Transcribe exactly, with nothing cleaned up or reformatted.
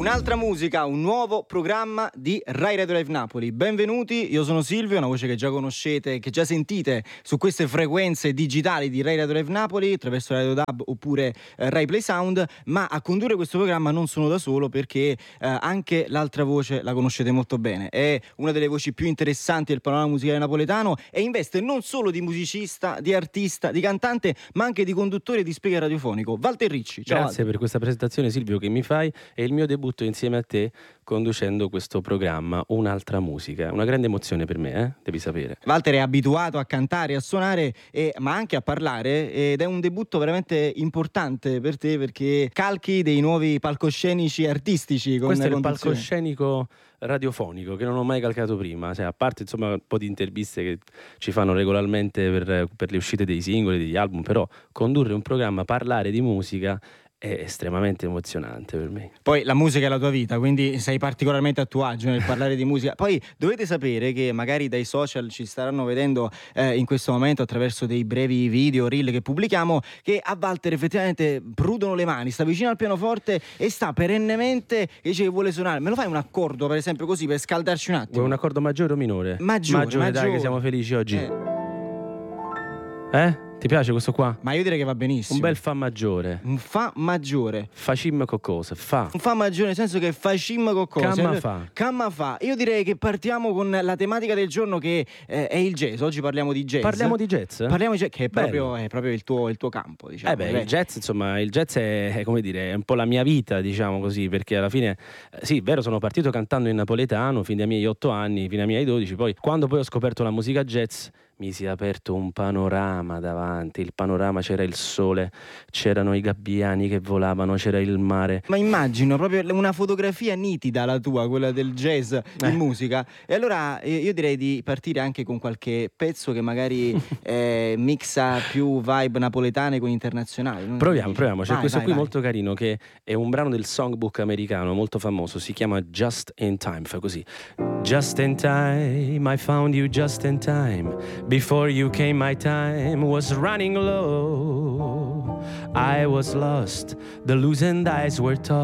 Un'altra musica, un nuovo programma di Rai Radio Live Napoli. Benvenuti, io sono Silvio, una voce che già conoscete, che già sentite su queste frequenze digitali di Rai Radio Live Napoli, attraverso Radio Dub oppure eh, Rai Play Sound, ma a condurre questo programma non sono da solo perché eh, anche l'altra voce la conoscete molto bene. È una delle voci più interessanti del panorama musicale napoletano e investe non solo di musicista, di artista, di cantante, ma anche di conduttore e di speaker radiofonico. Walter Ricci, ciao. Grazie Walter. per questa presentazione, Silvio, che mi fai. È il mio debutto insieme a te conducendo questo programma Un'altra musica. Una grande emozione per me, eh? Devi sapere. Walter è abituato a cantare, a suonare, e, ma anche a parlare, ed è un debutto veramente importante per te perché calchi dei nuovi palcoscenici artistici. Con Questo è il conduzione. palcoscenico radiofonico che non ho mai calcato prima, cioè, a parte insomma un po' di interviste che ci fanno regolarmente per, per le uscite dei singoli, degli album, però condurre un programma, parlare di musica è estremamente emozionante per me. Poi la musica è la tua vita, quindi sei particolarmente a tuo agio nel parlare di musica. Poi dovete sapere che magari dai social ci staranno vedendo eh, in questo momento attraverso dei brevi video, reel che pubblichiamo, che a Walter effettivamente prudono le mani, sta vicino al pianoforte e sta perennemente che dice che vuole suonare. Me lo fai un accordo, per esempio, così per scaldarci un attimo? Vuoi un accordo maggiore o minore? Maggiore, maggiore, maggiore. Dai, che siamo felici oggi. Eh. Eh? Ti piace questo qua? Ma io direi che va benissimo. Un bel fa maggiore. Un fa maggiore. Facim coccose, fa. Un fa maggiore nel senso che facim qualcosa. Camma fa. Camma fa. Io direi che partiamo con la tematica del giorno che eh, è il jazz. Oggi parliamo di jazz. Parliamo di jazz? Parliamo di jazz, che è proprio, Bello. è proprio il, tuo, il tuo campo, diciamo. Eh beh, Beh. il jazz, insomma, il jazz è, è come dire, è un po' la mia vita, diciamo così, perché alla fine, eh, sì, è vero, sono partito cantando in napoletano fino ai miei otto anni, fino ai miei dodici, poi quando poi ho scoperto la musica jazz mi si è aperto un panorama davanti, il panorama, c'era il sole, c'erano i gabbiani che volavano, c'era il mare. Ma immagino proprio una fotografia nitida la tua, quella del jazz in Eh. musica. E allora eh, io direi di partire anche con qualche pezzo che magari eh, mixa più vibe napoletane con internazionali. Non Proviamo, dici? proviamo. C'è Vai, questo vai, qui vai. molto carino che è un brano del songbook americano molto famoso, si chiama Just in Time, fa così. Just in time, I found you just in time. Before you came, my time was running low. I was lost, the loosened eyes were taught.